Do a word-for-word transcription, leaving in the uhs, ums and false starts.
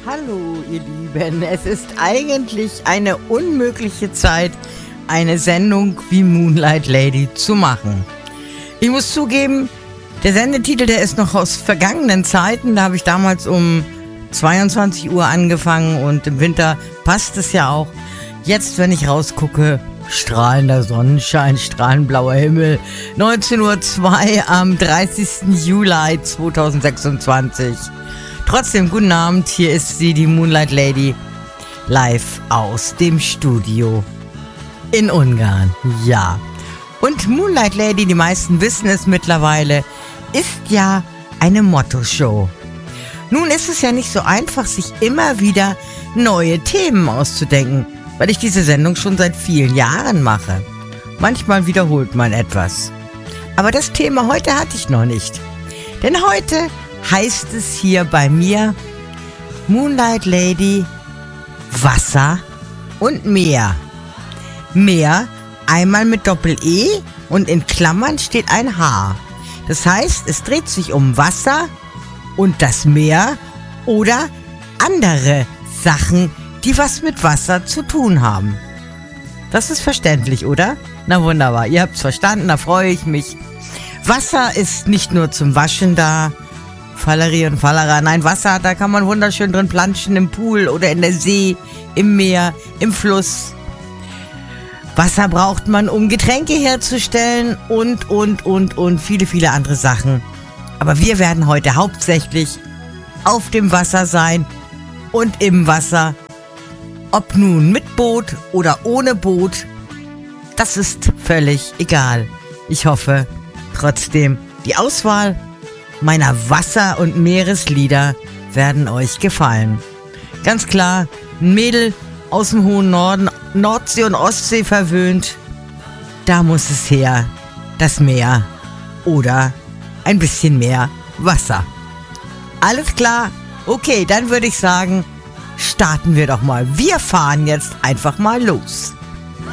Hallo ihr Lieben, es ist eigentlich eine unmögliche Zeit, eine Sendung wie Moonlight Lady zu machen. Ich muss zugeben, der Sendetitel, der ist noch aus vergangenen Zeiten, da habe ich damals um zweiundzwanzig Uhr angefangen und im Winter passt es ja auch. Jetzt, wenn ich rausgucke, strahlender Sonnenschein, strahlend blauer Himmel, neunzehn Uhr zwei am dreißigsten Juli zweitausendsechsundzwanzig. Trotzdem, guten Abend, hier ist sie, die Moonlight Lady, live aus dem Studio in Ungarn, ja. Und Moonlight Lady, die meisten wissen es mittlerweile, ist ja eine Motto-Show. Nun ist es ja nicht so einfach, sich immer wieder neue Themen auszudenken, weil ich diese Sendung schon seit vielen Jahren mache. Manchmal wiederholt man etwas. Aber das Thema heute hatte ich noch nicht. Denn heute heißt es hier bei mir Moonlight Lady, Wasser und Meer. Meer einmal mit Doppel-E und in Klammern steht ein H. Das heißt, es dreht sich um Wasser und das Meer oder andere Sachen, die was mit Wasser zu tun haben. Das ist verständlich, oder? Na wunderbar, ihr habt's verstanden, da freue ich mich. Wasser ist nicht nur zum Waschen da, Fallerie und Fallera. Nein, Wasser, da kann man wunderschön drin planschen, im Pool oder in der See, im Meer, im Fluss. Wasser braucht man, um Getränke herzustellen und, und, und, und viele, viele andere Sachen. Aber wir werden heute hauptsächlich auf dem Wasser sein und im Wasser. Ob nun mit Boot oder ohne Boot, das ist völlig egal. Ich hoffe trotzdem, die Auswahl meiner Wasser- und Meereslieder werden euch gefallen. Ganz klar, ein Mädel aus dem hohen Norden, Nordsee und Ostsee verwöhnt, da muss es her, das Meer oder ein bisschen mehr Wasser. Alles klar? Okay, dann würde ich sagen, starten wir doch mal. Wir fahren jetzt einfach mal los.